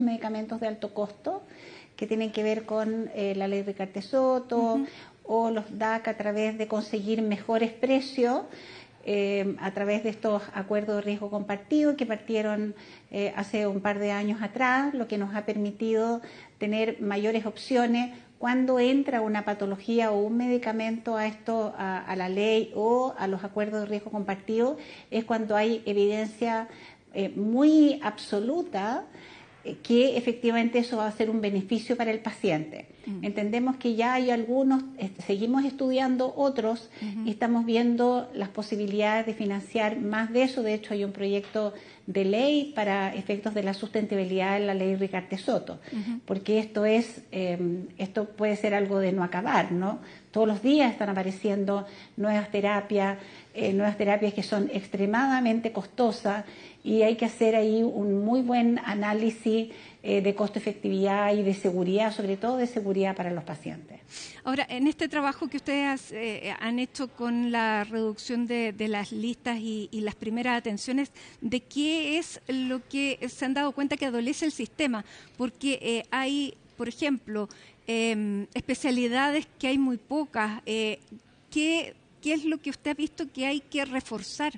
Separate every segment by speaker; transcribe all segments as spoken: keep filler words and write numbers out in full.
Speaker 1: medicamentos de alto costo que tienen que ver con eh, la ley Ricaurte-Soto uh-huh. o los D A C a través de conseguir mejores precios eh, a través de estos acuerdos de riesgo compartido que partieron eh, hace un par de años atrás, lo que nos ha permitido tener mayores opciones cuando entra una patología o un medicamento a esto, a, a la ley o a los acuerdos de riesgo compartido, es cuando hay evidencia eh, muy absoluta que efectivamente eso va a ser un beneficio para el paciente. Uh-huh. Entendemos que ya hay algunos, seguimos estudiando otros uh-huh. y estamos viendo las posibilidades de financiar más de eso. De hecho, hay un proyecto de ley para efectos de la sustentabilidad en la ley Ricaurte-Soto, uh-huh. porque esto es, eh, esto puede ser algo de no acabar, ¿no? Todos los días están apareciendo nuevas terapias, eh, nuevas terapias que son extremadamente costosas y hay que hacer ahí un muy buen análisis eh, de costo-efectividad y de seguridad, sobre todo de seguridad para los pacientes.
Speaker 2: Ahora, en este trabajo que ustedes eh, han hecho con la reducción de, de las listas y, y las primeras atenciones, ¿de qué es lo que se han dado cuenta que adolece el sistema? Porque eh, hay, por ejemplo, eh, especialidades que hay muy pocas. Eh, ¿qué, ¿Qué es lo que usted ha visto que hay que reforzar?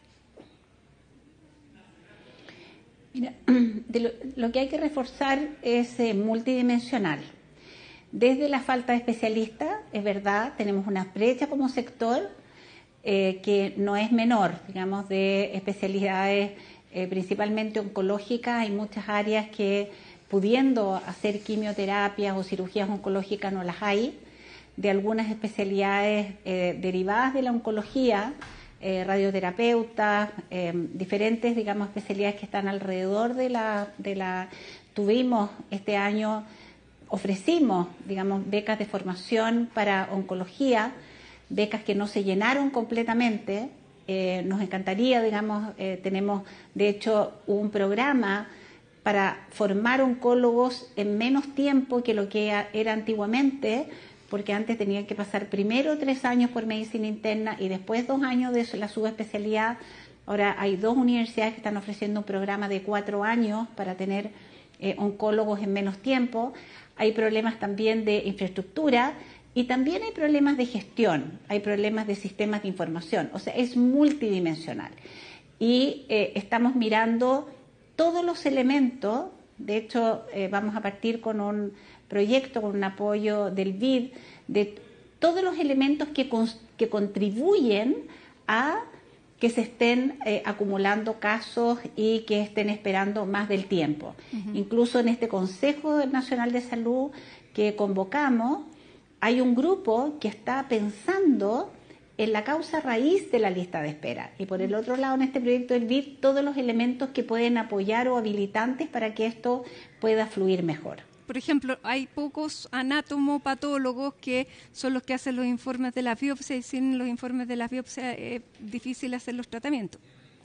Speaker 1: Mira, de lo, lo que hay que reforzar es eh, multidimensional. Desde la falta de especialistas, es verdad, tenemos una brecha como sector eh, que no es menor, digamos, de especialidades eh, principalmente oncológicas. Hay muchas áreas que pudiendo hacer quimioterapias o cirugías oncológicas no las hay. De algunas especialidades eh, derivadas de la oncología, Eh, radioterapeutas, eh, diferentes, digamos, especialidades que están alrededor de la, de la... Tuvimos este año, ofrecimos, digamos, becas de formación para oncología, becas que no se llenaron completamente. Eh, nos encantaría, digamos, eh, tenemos, de hecho, un programa para formar oncólogos en menos tiempo que lo que era antiguamente, porque antes tenían que pasar primero tres años por medicina interna y después dos años de la subespecialidad. Ahora hay dos universidades que están ofreciendo un programa de cuatro años para tener eh, oncólogos en menos tiempo. Hay problemas también de infraestructura y también hay problemas de gestión, hay problemas de sistemas de información. O sea, es multidimensional. Y eh, estamos mirando todos los elementos. De hecho, eh, vamos a partir con un proyecto, con un apoyo del B I D, de todos los elementos que, cons que contribuyen a que se estén eh, acumulando casos y que estén esperando más del tiempo. Uh-huh. Incluso en este Consejo Nacional de Salud que convocamos, hay un grupo que está pensando en la causa raíz de la lista de espera. Y por el otro lado, en este proyecto del B I D, todos los elementos que pueden apoyar o habilitantes para que esto pueda fluir mejor.
Speaker 2: Por ejemplo, hay pocos anatomopatólogos que son los que hacen los informes de la biopsia y sin los informes de la biopsia es difícil hacer los tratamientos.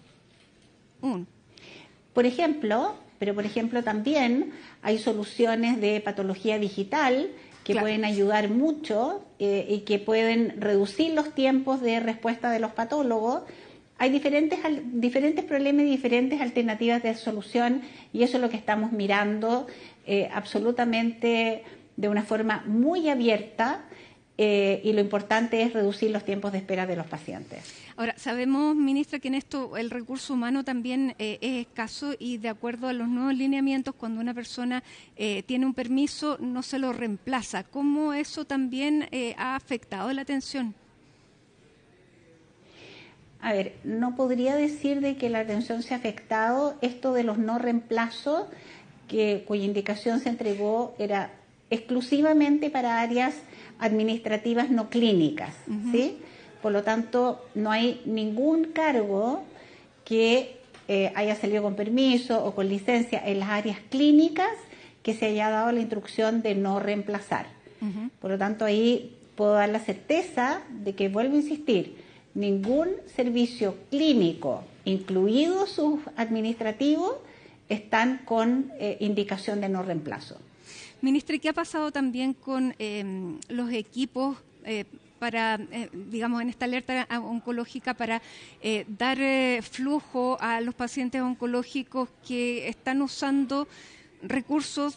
Speaker 2: Un.
Speaker 1: Por ejemplo, pero por ejemplo también hay soluciones de patología digital que claro. pueden ayudar mucho eh, y que pueden reducir los tiempos de respuesta de los patólogos. Hay diferentes, diferentes problemas y diferentes alternativas de solución y eso es lo que estamos mirando eh, absolutamente de una forma muy abierta eh, y lo importante es reducir los tiempos de espera de los pacientes.
Speaker 2: Ahora, sabemos, ministra, que en esto el recurso humano también eh, es escaso y de acuerdo a los nuevos lineamientos, cuando una persona eh, tiene un permiso no se lo reemplaza. ¿Cómo eso también eh, ha afectado la atención?
Speaker 1: A ver, no podría decir de que la atención se ha afectado. Esto de los no reemplazos, que, cuya indicación se entregó, era exclusivamente para áreas administrativas no clínicas, uh-huh. ¿sí? Por lo tanto, no hay ningún cargo que eh, haya salido con permiso o con licencia en las áreas clínicas que se haya dado la instrucción de no reemplazar. Uh-huh. Por lo tanto, ahí puedo dar la certeza de que, vuelvo a insistir, ningún servicio clínico, incluidos sus administrativos, están con eh, indicación de no reemplazo.
Speaker 2: Ministra, ¿qué ha pasado también con eh, los equipos eh, para, eh, digamos, en esta alerta oncológica para eh, dar eh, flujo a los pacientes oncológicos que están usando recursos